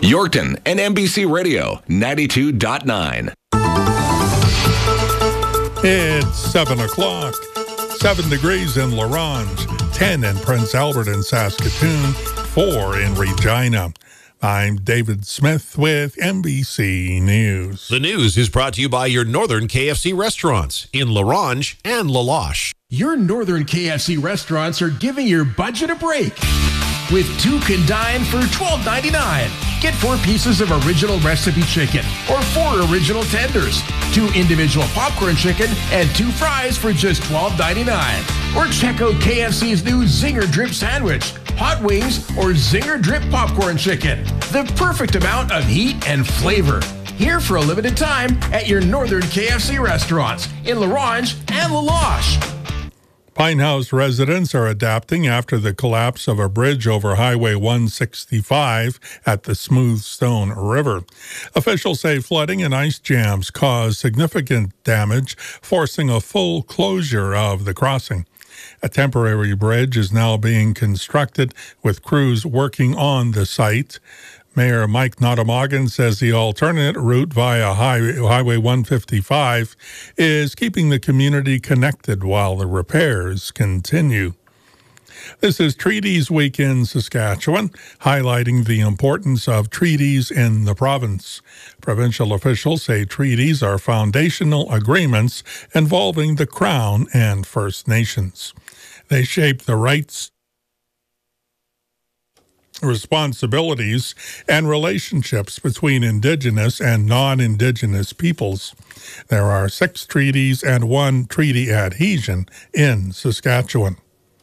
Yorkton and NBC Radio 92.9. It's 7 o'clock. 7 degrees in La Ronge, 10 in Prince Albert and Saskatoon, 4 in Regina. I'm David Smith with NBC News. The news is brought to you by your Northern KFC restaurants in La Ronge and La Loche. Your Northern KFC restaurants are giving your budget a break. With 2 can dine for $12.99. Get 4 pieces of original recipe chicken or 4 original tenders, 2 individual popcorn chicken, and 2 fries for just $12.99. Or check out KFC's new Zinger Drip Sandwich, hot wings, or Zinger Drip Popcorn Chicken. The perfect amount of heat and flavor. Here for a limited time at your Northern KFC restaurants in La Ronge and La Loche. Pinehouse residents are adapting after the collapse of a bridge over Highway 165 at the Smoothstone River. Officials say flooding and ice jams caused significant damage, forcing a full closure of the crossing. A temporary bridge is now being constructed with crews working on the site. Mayor Mike Nottamagan says the alternate route via Highway 155 is keeping the community connected while the repairs continue. This is Treaties Week in Saskatchewan, highlighting the importance of treaties in the province. Provincial officials say treaties are foundational agreements involving the Crown and First Nations. They shape the rights, responsibilities, and relationships between Indigenous and non-Indigenous peoples. There are 6 treaties and 1 treaty adhesion in Saskatchewan.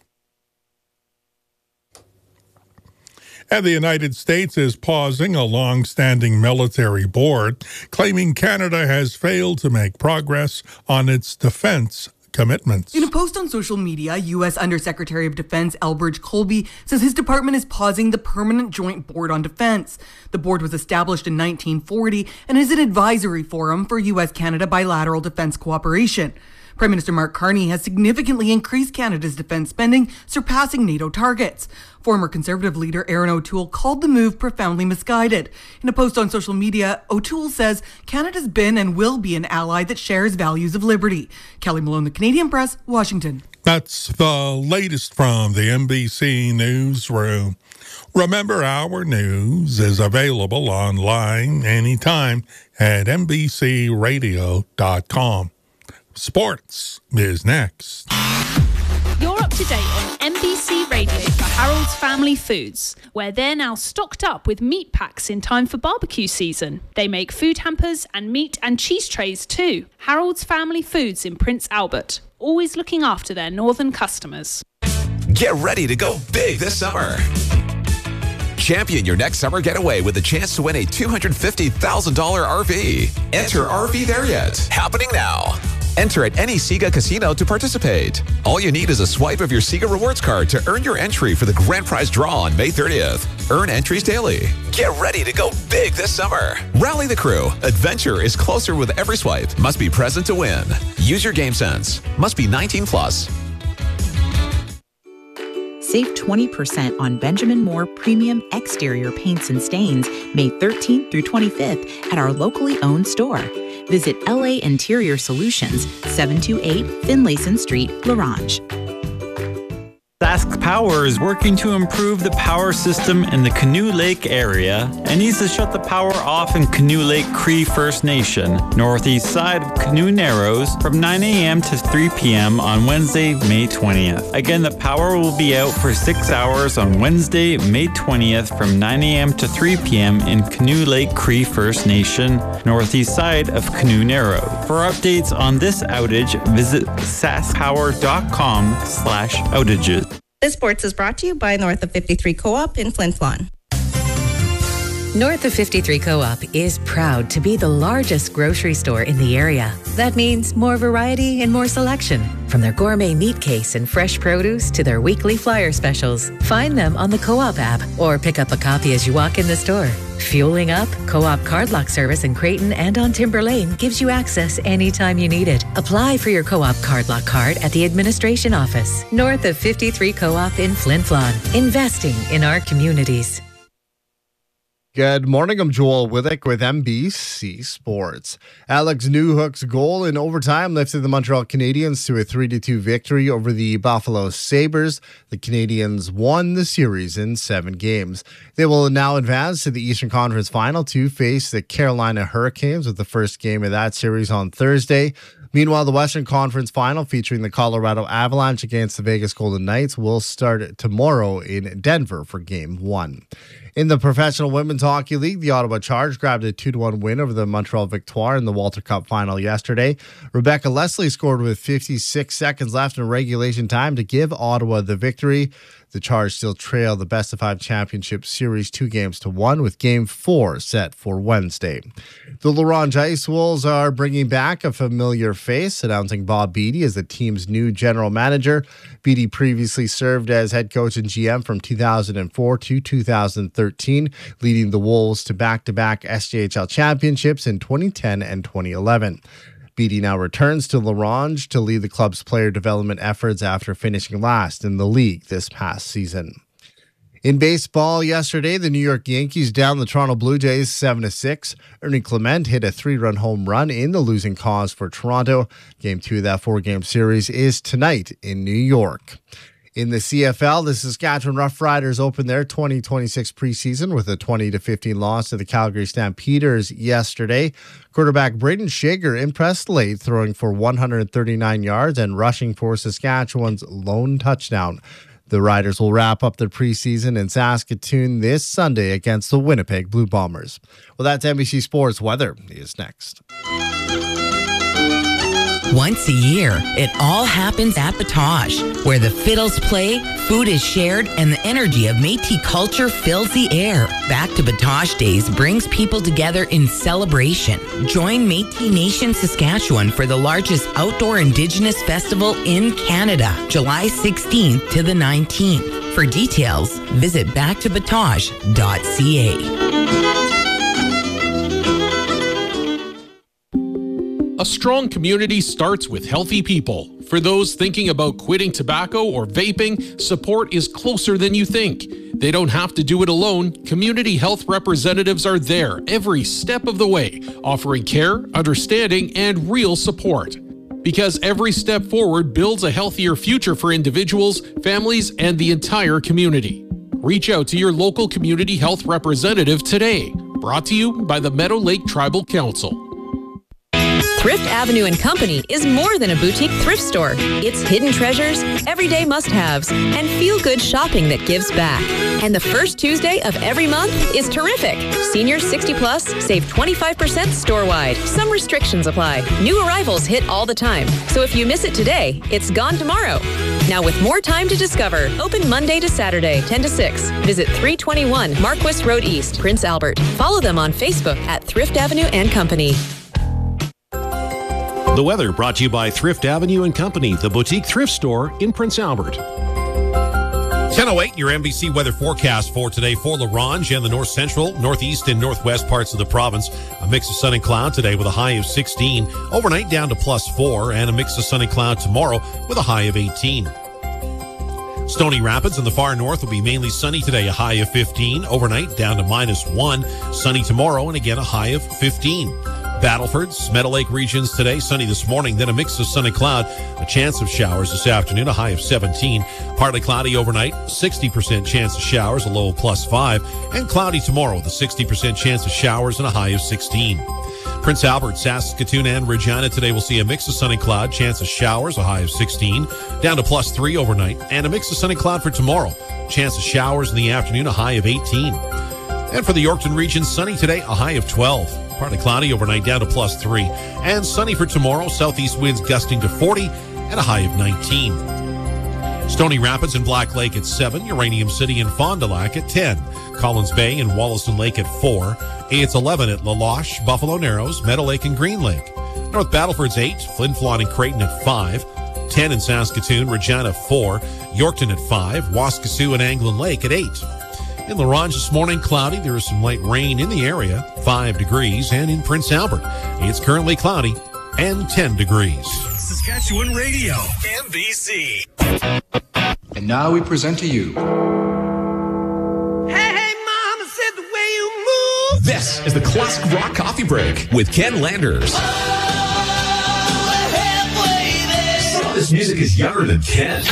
And the United States is pausing a long-standing military board, claiming Canada has failed to make progress on its defense commitments. In a post on social media, U.S. Undersecretary of Defense Elbridge Colby says his department is pausing the Permanent Joint Board on Defense. The board was established in 1940 and is an advisory forum for U.S.-Canada bilateral defense cooperation. Prime Minister Mark Carney has significantly increased Canada's defense spending, surpassing NATO targets. Former Conservative leader Erin O'Toole called the move profoundly misguided. In a post on social media, O'Toole says Canada's been and will be an ally that shares values of liberty. Kelly Malone, The Canadian Press, Washington. That's the latest from the NBC Newsroom. Remember, our news is available online anytime at NBCRadio.com. Sports is next. You're up to date on NBC Radio for Harold's Family Foods, where they're now stocked up with meat packs in time for barbecue season. They make food hampers and meat and cheese trays too. Harold's Family Foods in Prince Albert, always looking after their northern customers. Get ready to go big this summer. Champion your next summer getaway with a chance to win a $250,000 RV. Enter RV There Yet, happening now. Enter at any Sega casino to participate. All you need is a swipe of your Sega Rewards card to earn your entry for the grand prize draw on May 30th. Earn entries daily. Get ready to go big this summer. Rally the crew. Adventure is closer with every swipe. Must be present to win. Use your game sense. Must be 19 plus. Save 20% on Benjamin Moore Premium Exterior Paints and Stains May 13th through 25th at our locally owned store. Visit LA Interior Solutions, 728 Finlayson Street, La Ronge. Sask Power is working to improve the power system in the Canoe Lake area and needs to shut the power off in Canoe Lake Cree First Nation, northeast side of Canoe Narrows, from 9 a.m. to 3 p.m. on Wednesday, May 20th. Again, the power will be out for 6 hours on Wednesday, May 20th from 9 a.m. to 3 p.m. in Canoe Lake Cree First Nation, northeast side of Canoe Narrows. For updates on this outage, visit saskpower.com/outages. This Sports is brought to you by North of 53 Co-op in Flin Flon. North of 53 Co-op is proud to be the largest grocery store in the area. That means more variety and more selection. From their gourmet meat case and fresh produce to their weekly flyer specials. Find them on the Co-op app or pick up a copy as you walk in the store. Fueling up, Co-op Card Lock service in Creighton and on Timber Lane gives you access anytime you need it. Apply for your Co-op Card Lock card at the administration office. North of 53 Co-op in Flin Flon. Investing in our communities. Good morning, I'm Joel Withick with NBC Sports. Alex Newhook's goal in overtime lifted the Montreal Canadiens to a 3-2 victory over the Buffalo Sabres. The Canadiens won the series in 7 games. They will now advance to the Eastern Conference Final to face the Carolina Hurricanes with the first game of that series on Thursday. Meanwhile, the Western Conference Final featuring the Colorado Avalanche against the Vegas Golden Knights will start tomorrow in Denver for Game 1. In the Professional Women's Hockey League, the Ottawa Charge grabbed a 2-1 win over the Montreal Victoire in the Walter Cup final yesterday. Rebecca Leslie scored with 56 seconds left in regulation time to give Ottawa the victory. The Charge still trail the best-of-5 championship series 2-1 with Game 4 set for Wednesday. The La Ronge Ice Wolves are bringing back a familiar face, announcing Bob Beattie as the team's new general manager. Beattie previously served as head coach and GM from 2004 to 2013, leading the Wolves to back-to-back SJHL championships in 2010 and 2011. Beattie now returns to La Ronge to lead the club's player development efforts after finishing last in the league this past season. In baseball yesterday, the New York Yankees downed the Toronto Blue Jays 7-6. Ernie Clement hit a 3-run home run in the losing cause for Toronto. Game 2 of that 4-game series is tonight in New York. In the CFL, the Saskatchewan Roughriders opened their 2026 preseason with a 20-15 loss to the Calgary Stampeders yesterday. Quarterback Braden Shager impressed late, throwing for 139 yards and rushing for Saskatchewan's lone touchdown. The Riders will wrap up their preseason in Saskatoon this Sunday against the Winnipeg Blue Bombers. Well, that's NBC Sports. Weather is next. Once a year, it all happens at Batoche, where the fiddles play, food is shared, and the energy of Métis culture fills the air. Back to Batoche Days brings people together in celebration. Join Métis Nation Saskatchewan for the largest outdoor Indigenous festival in Canada, July 16th to the 19th. For details, visit backtobatoche.ca. A strong community starts with healthy people. For those thinking about quitting tobacco or vaping, support is closer than you think. They don't have to do it alone. Community health representatives are there every step of the way, offering care, understanding, and real support. Because every step forward builds a healthier future for individuals, families, and the entire community. Reach out to your local community health representative today. Brought to you by the Meadow Lake Tribal Council. Thrift Avenue & Company is more than a boutique thrift store. It's hidden treasures, everyday must-haves, and feel-good shopping that gives back. And the first Tuesday of every month is terrific. Seniors 60+ save 25% store-wide. Some restrictions apply. New arrivals hit all the time. So if you miss it today, it's gone tomorrow. Now with more time to discover, open Monday to Saturday, 10 to 6. Visit 321 Marquis Road East, Prince Albert. Follow them on Facebook at Thrift Avenue & Company. The weather brought to you by Thrift Avenue & Company, the boutique thrift store in Prince Albert. 10:08, your NBC weather forecast for today for La Ronge and the north central, northeast, and northwest parts of the province. A mix of sun and cloud today with a high of 16. Overnight down to +4, and a mix of sun and cloud tomorrow with a high of 18. Stony Rapids in the far north will be mainly sunny today, a high of 15. Overnight down to -1. Sunny tomorrow, and again a high of 15. Battleford's Meadow Lake regions today, sunny this morning, then a mix of sun and cloud, a chance of showers this afternoon, a high of 17. Partly cloudy overnight, 60% chance of showers, a low of +5, and cloudy tomorrow with a 60% chance of showers and a high of 16. Prince Albert, Saskatoon, and Regina today will see a mix of sun and cloud, chance of showers, a high of 16, down to +3 overnight, and a mix of sun and cloud for tomorrow, chance of showers in the afternoon, a high of 18. And for the Yorkton region, sunny today, a high of 12. Partly cloudy overnight down to +3. And sunny for tomorrow, southeast winds gusting to 40 and a high of 19. Stony Rapids and Black Lake at 7. Uranium City and Fond du Lac at 10. Collins Bay and Wollaston Lake at 4. It's 11 at La Loche, Buffalo Narrows, Meadow Lake, and Green Lake. North Battleford's 8. Flin Flon and Creighton at 5. 10 in Saskatoon, Regina 4. Yorkton at 5. Waskesiu and Anglin Lake at 8. In La Ronge this morning, cloudy. There is some light rain in the area, 5 degrees. And in Prince Albert, it's currently cloudy and 10 degrees. Saskatchewan Radio, NBC. And now we present to you. Hey, mama said the way you move. This is the Classic Rock Coffee Break with Ken Landers. This music is younger than Ken.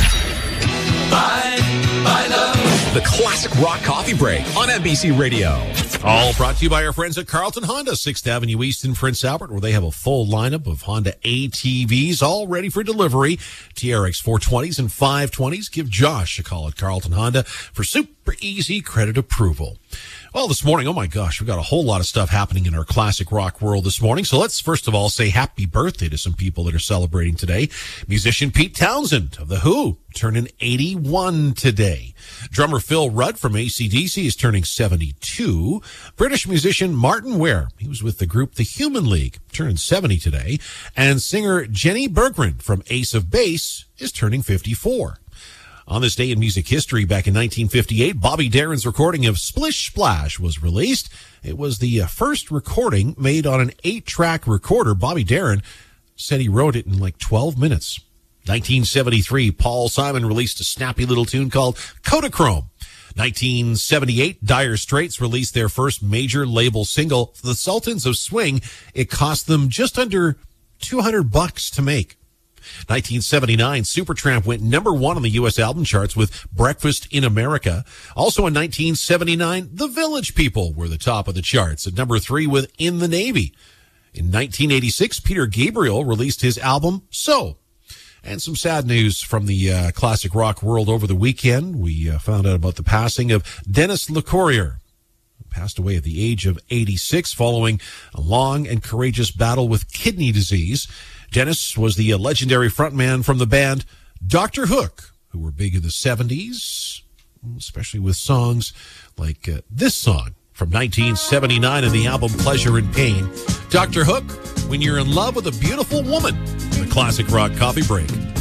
I know. The Classic Rock Coffee Break on NBC Radio. All brought to you by our friends at Carlton Honda, 6th Avenue East in Prince Albert, where they have a full lineup of Honda ATVs all ready for delivery. TRX 420s and 520s. Give Josh a call at Carlton Honda for super easy credit approval. Well, this morning, oh my gosh, we've got a whole lot of stuff happening in our classic rock world this morning. So let's first of all say happy birthday to some people that are celebrating today. Musician Pete Townsend of The Who turning 81 today. Drummer Phil Rudd from AC/DC is turning 72. British musician Martin Ware, he was with the group The Human League, turning 70 today. And singer Jenny Berggren from Ace of Base is turning 54. On this day in music history, back in 1958, Bobby Darin's recording of Splish Splash was released. It was the first recording made on an 8-track recorder. Bobby Darin said he wrote it in like 12 minutes. 1973, Paul Simon released a snappy little tune called Kodachrome. 1978, Dire Straits released their first major label single, The Sultans of Swing. It cost them just under $200 to make. 1979, Supertramp went number 1 on the U.S. album charts with Breakfast in America. Also in 1979, The Village People were the top of the charts at number 3 with In the Navy. In 1986, Peter Gabriel released his album So. And some sad news from the classic rock world over the weekend. We found out about the passing of Dennis LeCourrier, who passed away at the age of 86 following a long and courageous battle with kidney disease. Dennis was the legendary frontman from the band Dr. Hook, who were big in the 70s, especially with songs like this song from 1979 in the album Pleasure and Pain. Dr. Hook, When You're in Love with a Beautiful Woman, the Classic Rock Coffee Break.